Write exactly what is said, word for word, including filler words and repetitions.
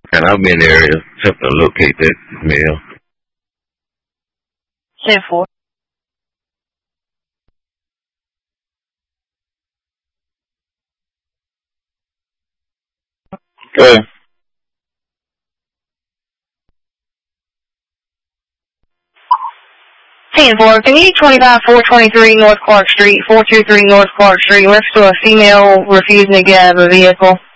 And I've been there attempting to locate that male. ten four. Okay. ten four. Can you twenty-five four twenty-three North Clark Street, four two three North Clark Street, next to a female refusing to get out of a vehicle?